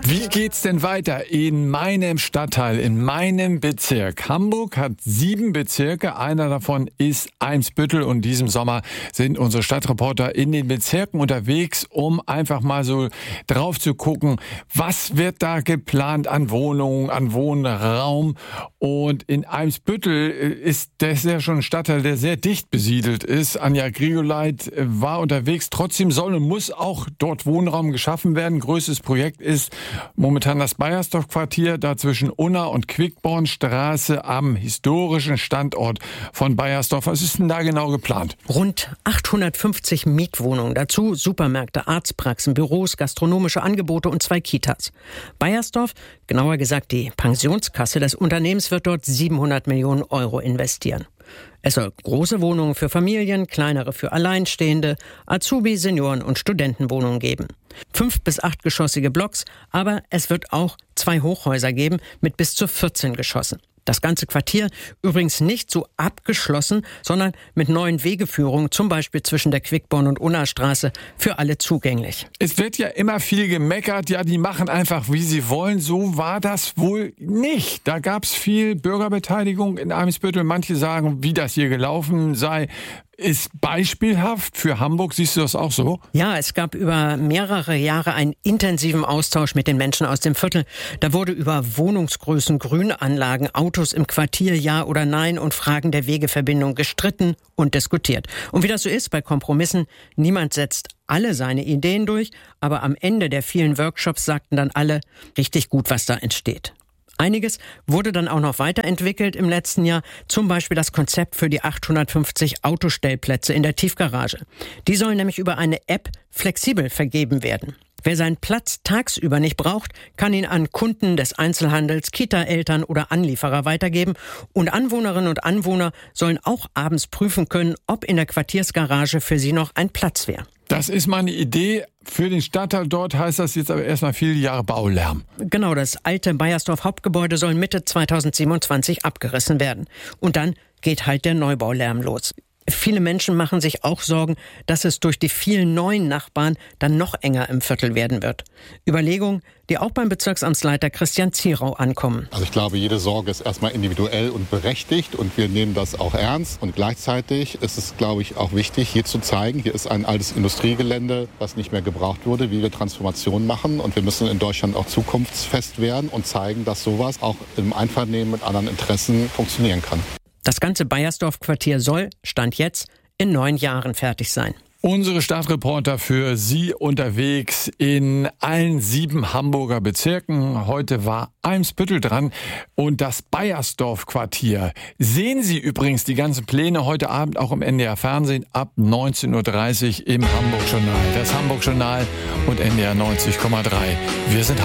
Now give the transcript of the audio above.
Wie geht's denn weiter in meinem Stadtteil, in meinem Bezirk? Hamburg hat 7 Bezirke, einer davon ist Eimsbüttel und in diesem Sommer sind unsere Stadtreporter in den Bezirken unterwegs, um einfach mal so drauf zu gucken, was wird da geplant an Wohnungen, an Wohnraum. Und in Eimsbüttel ist das ja schon ein Stadtteil, der sehr dicht besiedelt ist. Anja Grigoleit war unterwegs, trotzdem soll und muss auch dort Wohnraum geschaffen werden. Größtes Projekt ist momentan das Beiersdorf-Quartier, da zwischen Unna und Quickbornstraße am historischen Standort von Beiersdorf. Was ist denn da genau geplant? Rund 850 Mietwohnungen, dazu Supermärkte, Arztpraxen, Büros, gastronomische Angebote und 2 Kitas. Beiersdorf, genauer gesagt die Pensionskasse des Unternehmens, wird dort 700 Millionen Euro investieren. Es soll große Wohnungen für Familien, kleinere für Alleinstehende, Azubi-, Senioren- und Studentenwohnungen geben. 5- bis 8-geschossige Blocks, aber es wird auch 2 Hochhäuser geben mit bis zu 14 Geschossen. Das ganze Quartier übrigens nicht so abgeschlossen, sondern mit neuen Wegeführungen, zum Beispiel zwischen der Quickborn- und Unna-Straße, für alle zugänglich. Es wird ja immer viel gemeckert, ja, die machen einfach, wie sie wollen. So war das wohl nicht. Da gab es viel Bürgerbeteiligung in Eimsbüttel. Manche sagen, wie das hier gelaufen sei, ist beispielhaft für Hamburg. Siehst du das auch so? Ja, es gab über mehrere Jahre einen intensiven Austausch mit den Menschen aus dem Viertel. Da wurde über Wohnungsgrößen, Grünanlagen, Autos im Quartier, ja oder nein und Fragen der Wegeverbindung gestritten und diskutiert. Und wie das so ist bei Kompromissen, niemand setzt alle seine Ideen durch, aber am Ende der vielen Workshops sagten dann alle, richtig gut, was da entsteht. Einiges wurde dann auch noch weiterentwickelt im letzten Jahr, zum Beispiel das Konzept für die 850 Autostellplätze in der Tiefgarage. Die sollen nämlich über eine App flexibel vergeben werden. Wer seinen Platz tagsüber nicht braucht, kann ihn an Kunden des Einzelhandels, Kita-Eltern oder Anlieferer weitergeben. Und Anwohnerinnen und Anwohner sollen auch abends prüfen können, ob in der Quartiersgarage für sie noch ein Platz wäre. Das ist meine Idee. Für den Stadtteil dort heißt das jetzt aber erstmal viele Jahre Baulärm. Genau, das alte Beiersdorf Hauptgebäude soll Mitte 2027 abgerissen werden. Und dann geht halt der Neubaulärm los. Viele Menschen machen sich auch Sorgen, dass es durch die vielen neuen Nachbarn dann noch enger im Viertel werden wird. Überlegungen, die auch beim Bezirksamtsleiter Christian Zierau ankommen. Also ich glaube, jede Sorge ist erstmal individuell und berechtigt und wir nehmen das auch ernst. Und gleichzeitig ist es, glaube ich, auch wichtig, hier zu zeigen, hier ist ein altes Industriegelände, was nicht mehr gebraucht wurde, wie wir Transformation machen. Und wir müssen in Deutschland auch zukunftsfest werden und zeigen, dass sowas auch im Einvernehmen mit anderen Interessen funktionieren kann. Das ganze Beiersdorf-Quartier soll, Stand jetzt, in 9 Jahren fertig sein. Unsere Stadtreporter für Sie unterwegs in allen 7 Hamburger Bezirken. Heute war Eimsbüttel dran und das Beiersdorf-Quartier. Sehen Sie übrigens die ganzen Pläne heute Abend auch im NDR Fernsehen ab 19.30 Uhr im Hamburg-Journal. Das Hamburg-Journal und NDR 90,3. Wir sind